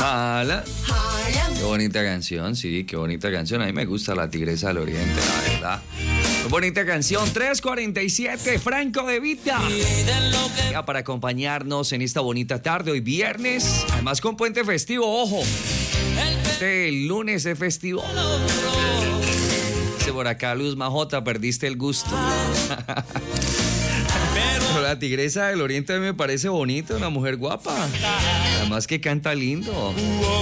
Jala. Qué bonita canción, sí, qué bonita canción. A mí me gusta La Tigresa del Oriente, la verdad. Qué bonita canción. 3:47, Franco De Vita. Ya para acompañarnos en esta bonita tarde, hoy viernes. Además con puente festivo, ojo. Este lunes es festivo. Dice por acá Luz Majota, perdiste el gusto. Pero La Tigresa del Oriente a mí me parece bonita, una mujer guapa. Además que canta lindo.